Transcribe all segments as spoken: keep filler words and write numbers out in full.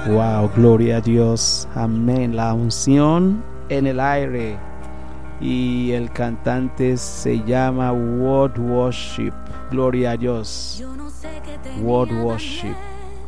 Wow, gloria a Dios. Amén. La unción en el aire. Y el cantante se llama World Worship. Gloria a Dios. World Worship.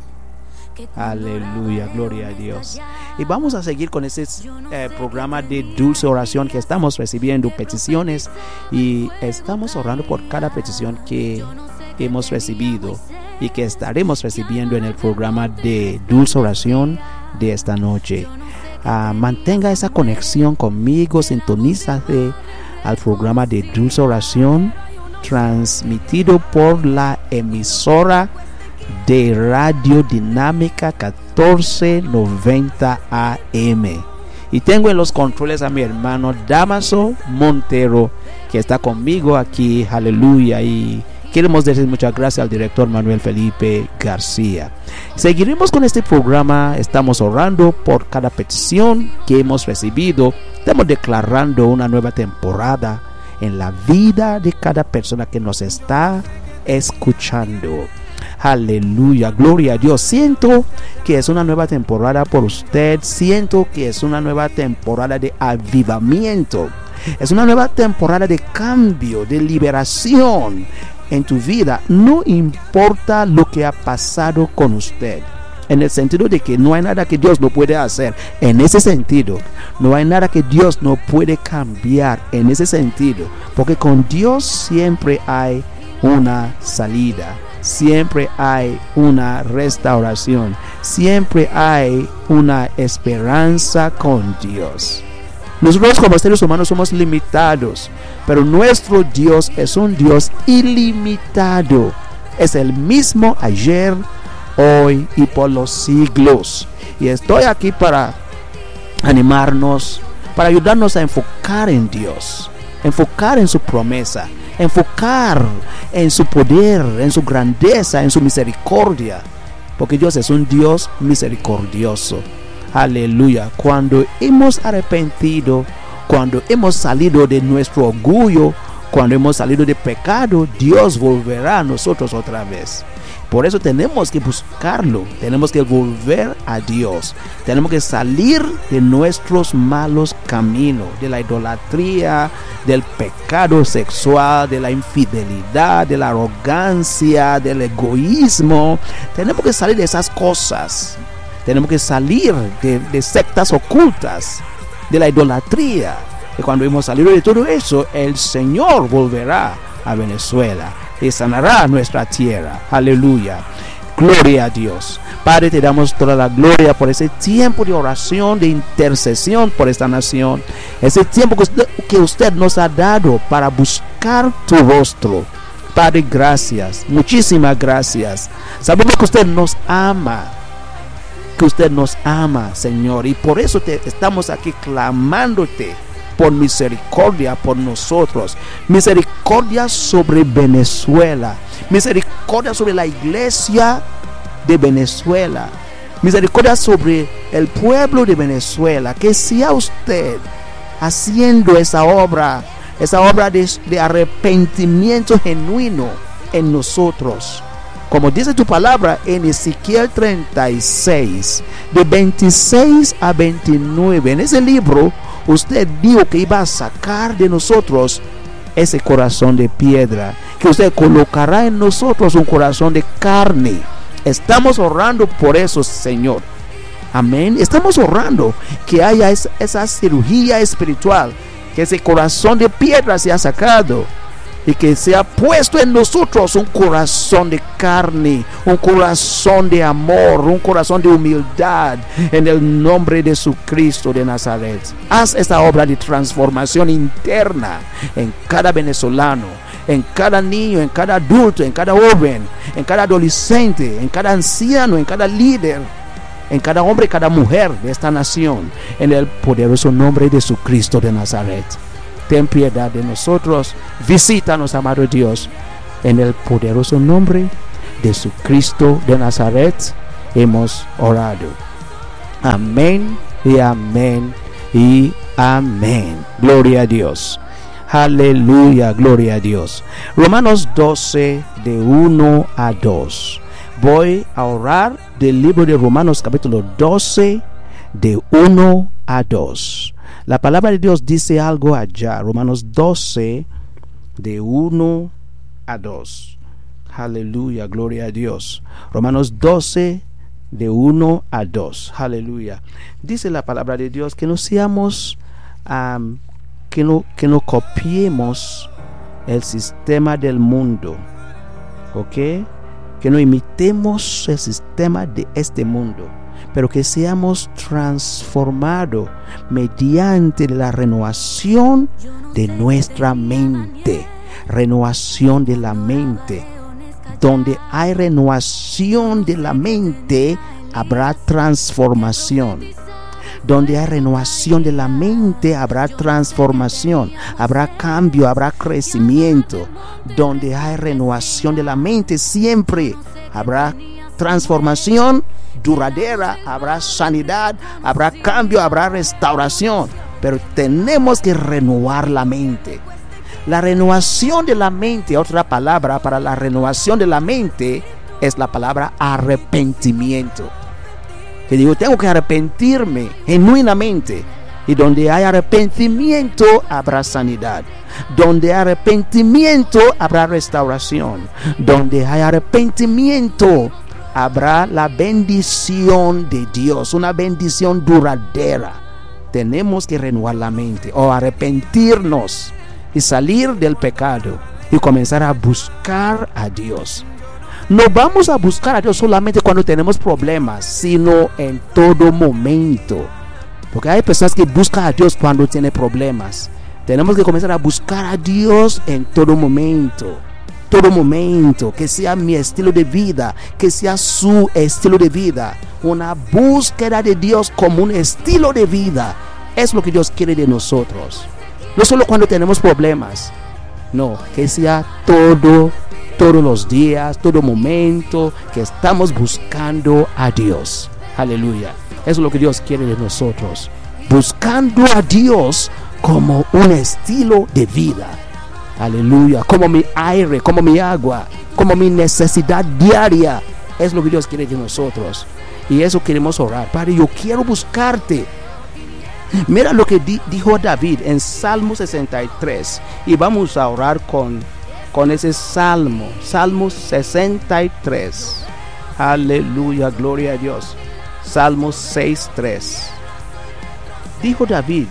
Aleluya, gloria a Dios. Y vamos a seguir con ese eh, programa de dulce oración que estamos recibiendo peticiones y estamos orando por cada petición que hemos recibido y que estaremos recibiendo en el programa de dulce oración de esta noche. Uh, mantenga esa conexión conmigo, sintonízate al programa de dulce oración transmitido por la emisora de Radio Dinámica catorce noventa A M. Y tengo en los controles a mi hermano Damaso Montero, que está conmigo aquí. Aleluya. Y queremos decir muchas gracias al director Manuel Felipe García. Seguiremos con este programa. Estamos orando por cada petición que hemos recibido. Estamos declarando una nueva temporada en la vida de cada persona que nos está escuchando. Aleluya, gloria a Dios. Siento que es una nueva temporada por usted. Siento que es una nueva temporada de avivamiento. Es una nueva temporada de cambio, de liberación en tu vida. No importa lo que ha pasado con usted, en el sentido de que no hay nada que Dios no puede hacer. En ese sentido, no hay nada que Dios no puede cambiar. En ese sentido, porque con Dios siempre hay una salida. Siempre hay una restauración. Siempre hay una esperanza con Dios. Nosotros como seres humanos somos limitados, pero nuestro Dios es un Dios ilimitado. Es el mismo ayer, hoy y por los siglos. Y estoy aquí para animarnos, para ayudarnos a enfocar en Dios, enfocar en su promesa, enfocar en su poder, en su grandeza, en su misericordia, porque Dios es un Dios misericordioso. Aleluya. Cuando hemos arrepentido, cuando hemos salido de nuestro orgullo, cuando hemos salido de pecado, Dios volverá a nosotros otra vez. Por eso tenemos que buscarlo, tenemos que volver a Dios, tenemos que salir de nuestros malos caminos, de la idolatría, del pecado sexual, de la infidelidad, de la arrogancia, del egoísmo. Tenemos que salir de esas cosas, tenemos que salir de, de sectas ocultas, de la idolatría. Y cuando hemos salido de todo eso, el Señor volverá a Venezuela y sanará nuestra tierra. Aleluya, gloria a Dios. Padre, te damos toda la gloria por ese tiempo de oración, de intercesión por esta nación, ese tiempo que usted, que usted nos ha dado para buscar tu rostro. Padre, gracias, muchísimas gracias. Sabemos que usted nos ama, que usted nos ama, Señor, y por eso te estamos aquí clamándote por misericordia por nosotros, misericordia sobre Venezuela, misericordia sobre la iglesia de Venezuela, misericordia sobre el pueblo de Venezuela. Que sea usted haciendo esa obra, esa obra de, de arrepentimiento genuino en nosotros, como dice tu palabra en Ezequiel treinta y seis, de veintiséis a veintinueve. En ese libro usted dijo que iba a sacar de nosotros ese corazón de piedra, que usted colocará en nosotros un corazón de carne. Estamos orando por eso, Señor. Amén. Estamos orando que haya esa, esa cirugía espiritual, que ese corazón de piedra sea sacado y que sea puesto en nosotros un corazón de carne, un corazón de amor, un corazón de humildad, en el nombre de Jesucristo de Nazaret. Haz esta obra de transformación interna en cada venezolano, en cada niño, en cada adulto, en cada joven, en cada adolescente, en cada anciano, en cada líder, en cada hombre y cada mujer de esta nación, en el poderoso nombre de Jesucristo de Nazaret. Ten piedad de nosotros, visítanos, amado Dios, en el poderoso nombre de Jesucristo de Nazaret hemos orado. Amén y amén y amén. Gloria a Dios. Aleluya, gloria a Dios. Romanos doce, de uno a dos. Voy a orar del libro de Romanos capítulo doce, de uno a dos. La palabra de Dios dice algo allá. Romanos doce, de uno a dos. Aleluya, gloria a Dios. Romanos doce, de uno a dos. Aleluya. Dice la palabra de Dios que no seamos, um, que no, que no copiemos el sistema del mundo. ¿Ok? Que no imitemos el sistema de este mundo, pero que seamos transformados mediante la renovación de nuestra mente. Renovación de la mente. Donde hay renovación de la mente, habrá transformación. Donde hay renovación de la mente, habrá transformación, habrá cambio, habrá crecimiento. Donde hay renovación de la mente, siempre habrá transformación duradera, habrá sanidad, habrá cambio, habrá restauración. Pero tenemos que renovar la mente. La renovación de la mente, otra palabra para la renovación de la mente es la palabra arrepentimiento. Que digo, tengo que arrepentirme genuinamente. Y donde hay arrepentimiento, habrá sanidad. Donde hay arrepentimiento, habrá restauración. Donde hay arrepentimiento, habrá la bendición de Dios. Una bendición duradera. Tenemos que renovar la mente o arrepentirnos y salir del pecado y comenzar a buscar a Dios. No vamos a buscar a Dios solamente cuando tenemos problemas, sino en todo momento. Porque hay personas que buscan a Dios cuando tienen problemas. Tenemos que comenzar a buscar a Dios en todo momento. Todo momento, que sea mi estilo de vida, que sea su estilo de vida. Una búsqueda de Dios como un estilo de vida. Es lo que Dios quiere de nosotros. No solo cuando tenemos problemas. No, que sea todo Todos los días, todo momento que estamos buscando a Dios. Aleluya. Eso es lo que Dios quiere de nosotros. Buscando a Dios como un estilo de vida. Aleluya. Como mi aire, como mi agua, como mi necesidad diaria. Es lo que Dios quiere de nosotros. Y eso queremos orar. Padre, yo quiero buscarte. Mira lo que di- dijo David en Salmo sesenta y tres. Y vamos a orar con... con ese salmo, Salmo sesenta y tres. Aleluya, gloria a Dios. Salmo sesenta y tres. Dijo David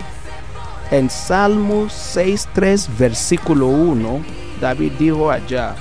en Salmo sesenta y tres, versículo uno. David dijo allá: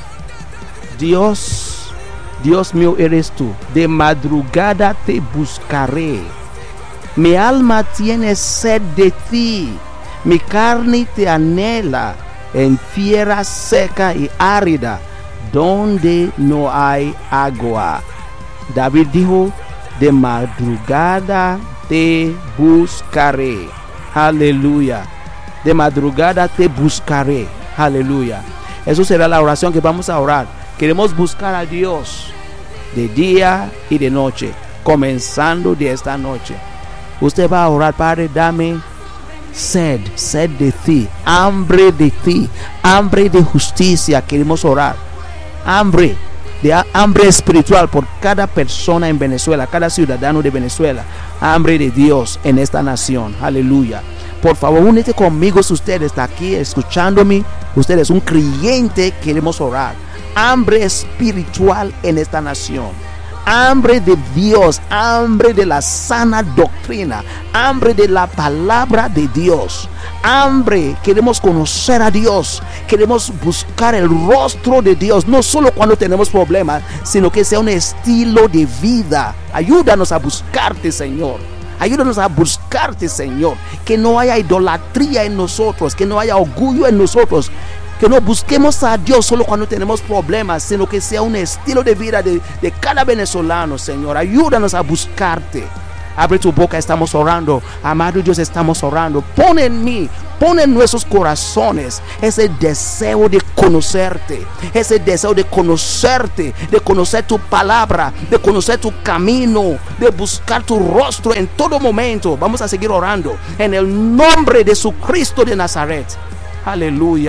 Dios, Dios mío eres tú, de madrugada te buscaré. Mi alma tiene sed de ti, mi carne te anhela en tierra seca y árida, donde no hay agua. David dijo: de madrugada te buscaré. Aleluya. De madrugada te buscaré. Aleluya. Eso será la oración que vamos a orar. Queremos buscar a Dios de día y de noche, comenzando de esta noche. Usted va a orar: Padre, dame sed, sed de ti, hambre de ti, hambre de justicia. Queremos orar. Hambre, de hambre espiritual por cada persona en Venezuela, cada ciudadano de Venezuela. Hambre de Dios en esta nación. Aleluya. Por favor, únete conmigo si usted está aquí escuchándome. Usted es un creyente. Queremos orar. Hambre espiritual en esta nación. Hambre de Dios, hambre de la sana doctrina, hambre de la palabra de Dios, hambre, queremos conocer a Dios, queremos buscar el rostro de Dios, no solo cuando tenemos problemas, sino que sea un estilo de vida. Ayúdanos a buscarte, Señor. Ayúdanos a buscarte, Señor. Que no haya idolatría en nosotros, que no haya orgullo en nosotros. Que no busquemos a Dios solo cuando tenemos problemas, sino que sea un estilo de vida de, de cada venezolano, Señor. Ayúdanos a buscarte. Abre tu boca, estamos orando. Amado Dios, estamos orando. Pon en mí, pon en nuestros corazones ese deseo de conocerte, ese deseo de conocerte, de conocer tu palabra, de conocer tu camino, de buscar tu rostro en todo momento. Vamos a seguir orando en el nombre de Jesucristo de Nazaret. Aleluya.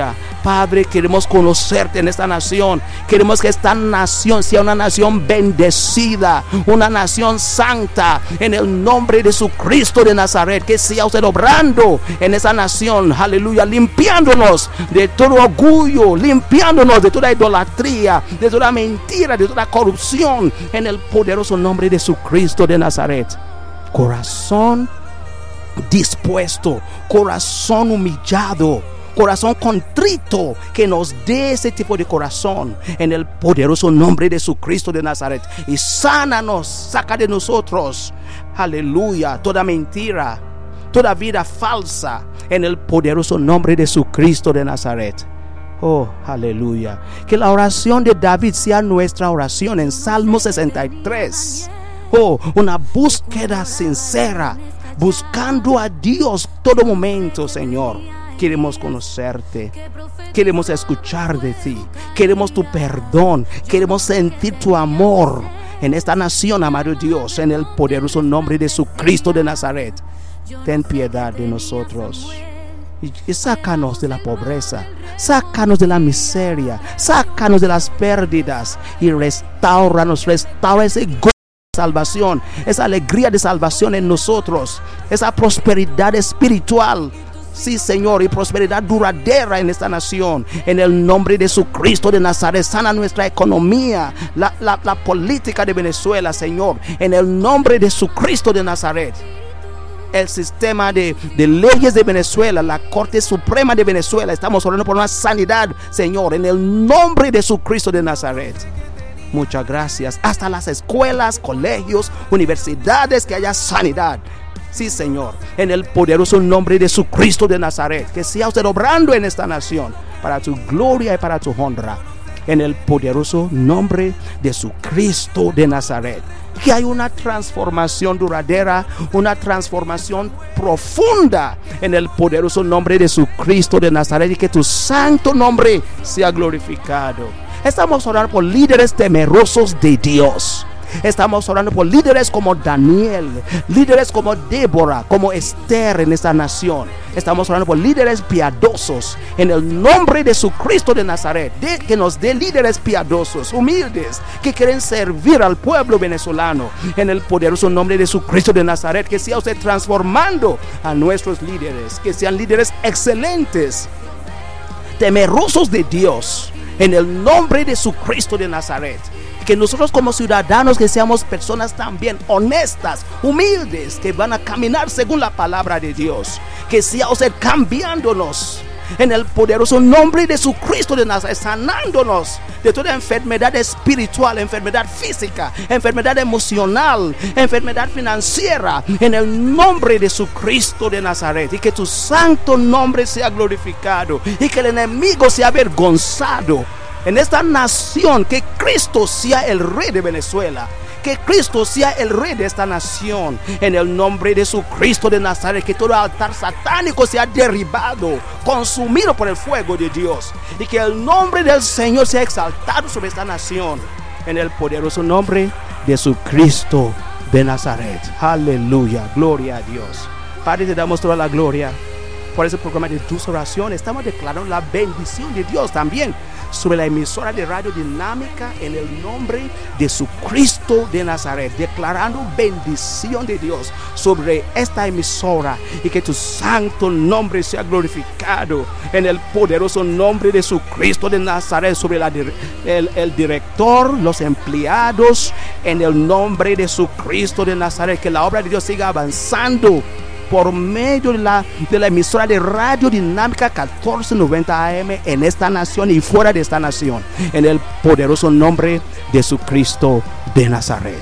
Padre, queremos conocerte en esta nación. Queremos que esta nación sea una nación bendecida, una nación santa, en el nombre de Jesucristo de Nazaret. Que sea usted obrando en esa nación, aleluya, limpiándonos de todo orgullo, limpiándonos de toda idolatría, de toda mentira, de toda corrupción, en el poderoso nombre de Jesucristo de Nazaret. Corazón dispuesto, corazón humillado, corazón contrito, que nos dé ese tipo de corazón en el poderoso nombre de Jesucristo de Nazaret. Y sánanos, saca de nosotros, aleluya, toda mentira, toda vida falsa, en el poderoso nombre de Jesucristo de Nazaret. Oh, aleluya. Que la oración de David sea nuestra oración en Salmo sesenta y tres. Oh, una búsqueda sincera, buscando a Dios todo momento, Señor. Queremos conocerte, queremos escuchar de ti, queremos tu perdón, queremos sentir tu amor en esta nación, amado Dios, en el poderoso nombre de Jesucristo de Nazaret. Ten piedad de nosotros y, y sácanos de la pobreza, sácanos de la miseria, sácanos de las pérdidas y restauranos, restaura ese gozo de salvación, esa alegría de salvación en nosotros, esa prosperidad espiritual. Sí, Señor, y prosperidad duradera en esta nación, en el nombre de Jesucristo de Nazaret. Sana nuestra economía, la, la, la política de Venezuela, Señor, en el nombre de Jesucristo de Nazaret. El sistema de, de leyes de Venezuela, la Corte Suprema de Venezuela, estamos orando por una sanidad, Señor, en el nombre de Jesucristo de Nazaret. Muchas gracias. Hasta las escuelas, colegios, universidades, que haya sanidad. Sí, Señor, en el poderoso nombre de Jesucristo de Nazaret. Que sea usted obrando en esta nación para tu gloria y para tu honra, en el poderoso nombre de Jesucristo de Nazaret. Que hay una transformación duradera, una transformación profunda, en el poderoso nombre de Jesucristo de Nazaret, y que tu santo nombre sea glorificado. Estamos orando por líderes temerosos de Dios. Estamos orando por líderes como Daniel, líderes como Débora, como Esther en esta nación. Estamos orando por líderes piadosos en el nombre de Jesucristo de Nazaret. De, que nos dé líderes piadosos, humildes, que quieren servir al pueblo venezolano, en el poderoso nombre de Jesucristo de Nazaret. Que sea usted transformando a nuestros líderes, que sean líderes excelentes, temerosos de Dios, en el nombre de Jesucristo de Nazaret. Que nosotros como ciudadanos, que seamos personas también honestas, humildes, que van a caminar según la palabra de Dios. Que sea usted cambiándonos en el poderoso nombre de Jesucristo de Nazaret, sanándonos de toda enfermedad espiritual, enfermedad física, enfermedad emocional, enfermedad financiera, en el nombre de Jesucristo de Nazaret. Y que tu santo nombre sea glorificado y que el enemigo sea avergonzado en esta nación. Que Cristo sea el rey de Venezuela, que Cristo sea el rey de esta nación, en el nombre de Jesucristo de Nazaret. Que todo altar satánico sea derribado, consumido por el fuego de Dios, y que el nombre del Señor sea exaltado sobre esta nación, en el poderoso nombre de Jesucristo de Nazaret. Aleluya, gloria a Dios. Padre, te damos toda la gloria por ese programa de tus oraciones. Estamos declarando la bendición de Dios también sobre la emisora de Radio Dinámica, en el nombre de Jesucristo de Nazaret, declarando bendición de Dios sobre esta emisora, y que tu santo nombre sea glorificado, en el poderoso nombre de Jesucristo de Nazaret, sobre la, el, el director, los empleados, en el nombre de Jesucristo de Nazaret. Que la obra de Dios siga avanzando por medio de la, de la emisora de Radio Dinámica catorce noventa A M en esta nación y fuera de esta nación, en el poderoso nombre de Jesucristo de Nazaret.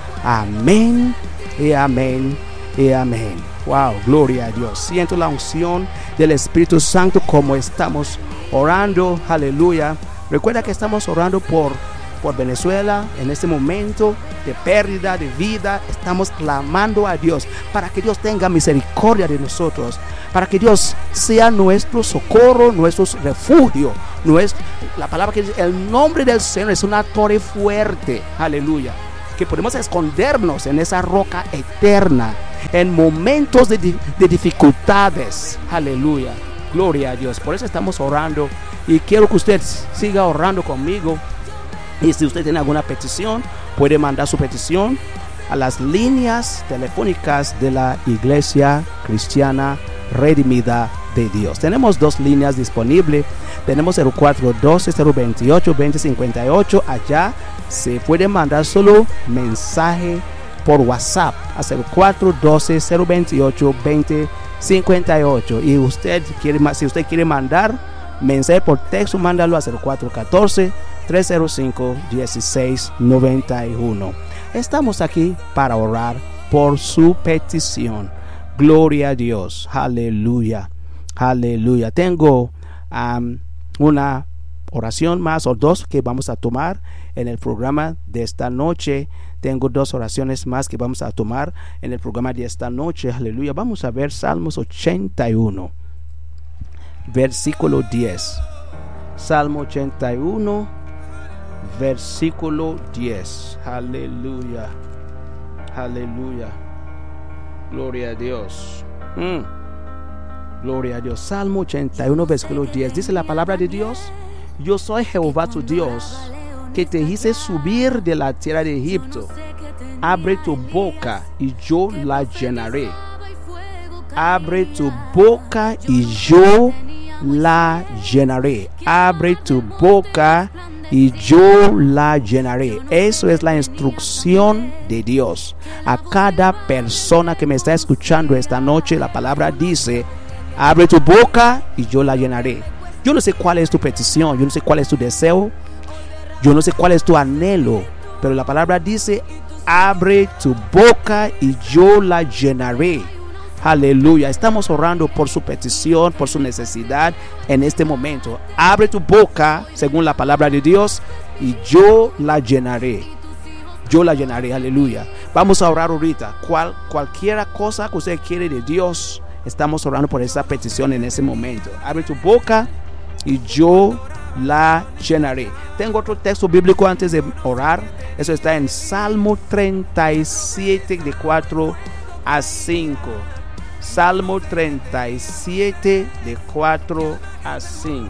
Amén y amén y amén. Wow, gloria a Dios. Siento la unción del Espíritu Santo como estamos orando. Aleluya. Recuerda que estamos orando por por Venezuela en este momento de pérdida de vida. Estamos clamando a Dios para que Dios tenga misericordia de nosotros, para que Dios sea nuestro socorro, nuestro refugio. Nuestro, la palabra que dice, el nombre del Señor es una torre fuerte. Aleluya. Que podemos escondernos en esa roca eterna en momentos de, de dificultades. Aleluya. Gloria a Dios. Por eso estamos orando y quiero que usted siga orando conmigo. Y si usted tiene alguna petición, puede mandar su petición a las líneas telefónicas de la Iglesia Cristiana Redimida de Dios. Tenemos dos líneas disponibles. Tenemos cero cuatro uno dos, cero dos ocho, dos cero cinco ocho. Allá se puede mandar solo mensaje por WhatsApp a cero cuatro uno dos, cero dos ocho, dos cero cinco ocho. Y usted quiere, si usted quiere mandar mensaje por texto, mándalo a cero cuatro uno cuatro, tres cero cinco, uno seis nueve uno. Estamos aquí para orar por su petición. Gloria a Dios. Aleluya. Aleluya. Tengo um, una oración más o dos que vamos a tomar en el programa de esta noche. Tengo dos oraciones más que vamos a tomar en el programa de esta noche. Aleluya. Vamos a ver Salmos ochenta y uno, versículo diez. Salmo ochenta y uno, versículo diez. Aleluya. Aleluya. Gloria a Dios. Mm. Gloria a Dios. Salmo ochenta y uno, versículo diez. Dice la palabra de Dios: yo soy Jehová tu Dios, que te hice subir de la tierra de Egipto. Abre tu boca y yo la llenaré. Abre tu boca y yo la llenaré. Abre tu boca y yo la llenaré. Eso es la instrucción de Dios a cada persona que me está escuchando esta noche. La palabra dice: abre tu boca y yo la llenaré. Yo no sé cuál es tu petición, yo no sé cuál es tu deseo, yo no sé cuál es tu anhelo, pero la palabra dice: abre tu boca y yo la llenaré. Aleluya. Estamos orando por su petición, por su necesidad en este momento. Abre tu boca, según la palabra de Dios, y yo la llenaré. Yo la llenaré. Aleluya. Vamos a orar ahorita. Cual, cualquier cosa que usted quiere de Dios, estamos orando por esa petición en ese momento. Abre tu boca y yo la llenaré. Tengo otro texto bíblico antes de orar. Eso está en Salmo treinta y siete, de cuatro a cinco. Salmo treinta y siete, de cuatro a cinco.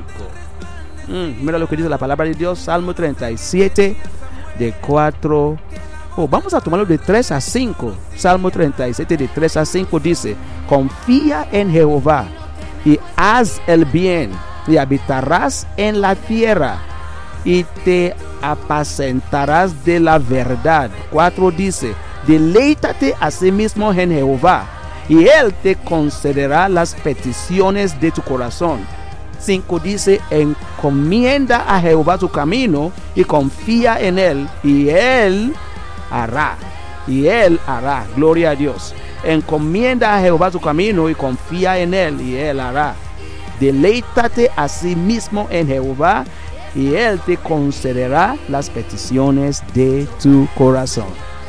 Mm, mira lo que dice la palabra de Dios. Salmo treinta y siete, de cuatro. Oh, vamos a tomarlo de tres a cinco. Salmo treinta y siete, de tres a cinco dice: confía en Jehová y haz el bien, y habitarás en la tierra, y te apacentarás de la verdad. cuatro dice: deleítate a sí mismo en Jehová, y él te concederá las peticiones de tu corazón. cinco dice: encomienda a Jehová tu camino y confía en él, y él hará. Y él hará. Gloria a Dios. Encomienda a Jehová tu camino y confía en él, y él hará. Deleítate a sí mismo en Jehová, y él te concederá las peticiones de tu corazón.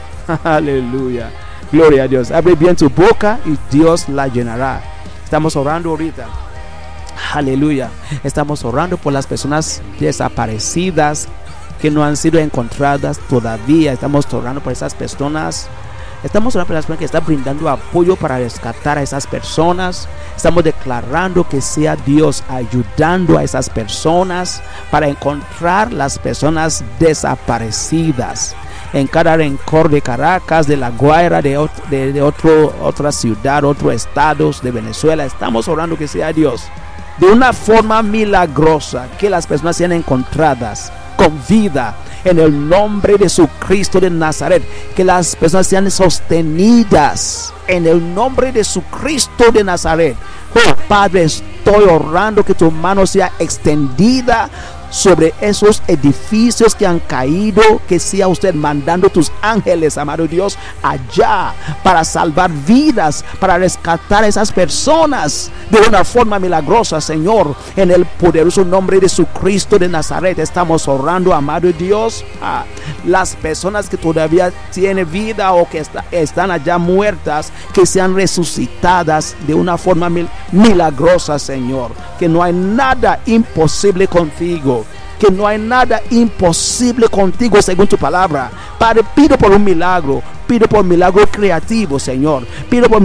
Aleluya. Gloria a Dios. Abre bien tu boca y Dios la llenará. Estamos orando ahorita. Aleluya. Estamos orando por las personas desaparecidas que no han sido encontradas todavía. Estamos orando por esas personas. Estamos orando por las personas que están brindando apoyo para rescatar a esas personas. Estamos declarando que sea Dios ayudando a esas personas para encontrar las personas desaparecidas en cada rincón de Caracas, de La Guaira, de, otro, de, de otro, otra ciudad, otros estados de Venezuela. Estamos orando que sea Dios de una forma milagrosa, que las personas sean encontradas con vida en el nombre de su Cristo de Nazaret, que las personas sean sostenidas en el nombre de su Cristo de Nazaret. Oh Padre, estoy orando que tu mano sea extendida sobre esos edificios que han caído, que sea usted mandando tus ángeles, amado Dios, allá para salvar vidas, para rescatar a esas personas de una forma milagrosa, Señor, en el poderoso nombre de su Cristo de Nazaret. Estamos orando, amado Dios, a las personas que todavía tienen vida o que está, están allá muertas, que sean resucitadas de una forma mil, milagrosa, Señor, que no hay nada imposible contigo, que no hay nada imposible contigo según tu palabra. Padre, pido por un milagro, pido por un milagro creativo, Señor, pido por